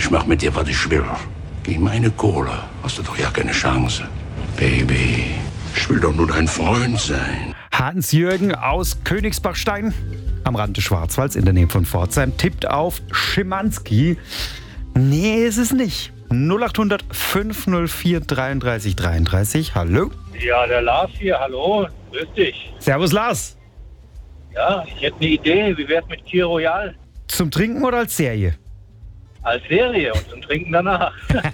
Ich mach mit dir, was ich will. Gegen meine Kohle hast du doch ja keine Chance. Baby, ich will doch nur dein Freund sein. Hans-Jürgen aus Königsbachstein am Rand des Schwarzwalds in der Nähe von Pforzheim tippt auf Schimanski. Nee, ist es nicht. 0800 504 33 33. Hallo? Ja, der Lars hier, hallo, grüß dich. Servus Lars. Ja, ich hätte eine Idee, wie wär's mit Kir Royal? Zum Trinken oder als Serie? Als Serie und zum Trinken danach.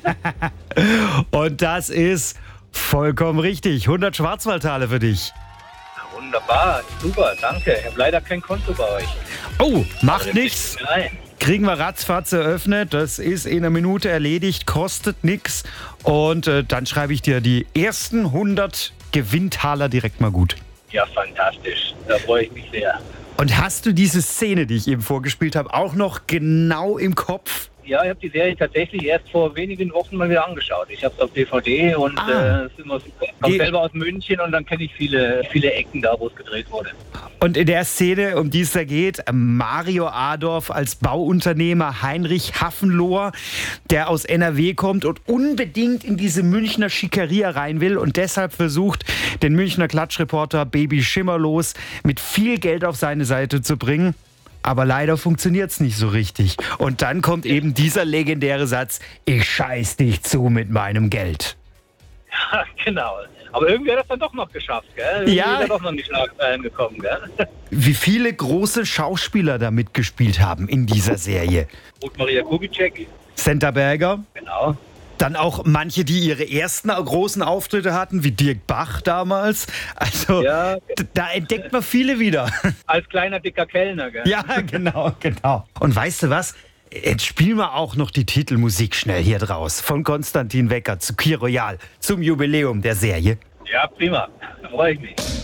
Und das ist vollkommen richtig. 100 Schwarzwaldtaler für dich. Wunderbar, super, danke. Ich habe leider kein Konto bei euch. Oh, macht nichts. Nein. Kriegen wir ratzfatz eröffnet. Das ist in einer Minute erledigt, kostet nichts. Und dann schreibe ich dir die ersten 100 Gewinntaler direkt mal gut. Ja, fantastisch. Da freue ich mich sehr. Und hast du diese Szene, die ich eben vorgespielt habe, auch noch genau im Kopf? Ja, ich habe die Serie tatsächlich erst vor wenigen Wochen mal wieder angeschaut. Ich habe es auf DVD und es ist immer super. Ich komme selber aus München und dann kenne ich viele Ecken da, wo es gedreht wurde. Und in der Szene, um die es da geht, Mario Adorf als Bauunternehmer, Heinrich Hafenlohr, der aus NRW kommt und unbedingt in diese Münchner Schickeria rein will und deshalb versucht, den Münchner Klatschreporter Baby Schimmerlos mit viel Geld auf seine Seite zu bringen. Aber leider funktioniert es nicht so richtig. Und dann kommt eben dieser legendäre Satz: Ich scheiß dich zu mit meinem Geld. Ja, genau. Aber irgendwie hat er es dann doch noch geschafft, gell? Irgendwie Ja. ist er doch noch nicht reingekommen, gell? Wie viele große Schauspieler da mitgespielt haben in dieser Serie. Ruth Maria Kubitschek, Senta Berger, genau. dann auch manche, die ihre ersten großen Auftritte hatten, wie Dirk Bach damals. Also Ja. da entdeckt man viele wieder. Als kleiner, dicker Kellner, gell? Ja, genau. Und weißt du was? Jetzt spielen wir auch noch die Titelmusik schnell hier draus. Von Konstantin Wecker zu Kir Royal zum Jubiläum der Serie. Ja, prima. Da freue ich mich.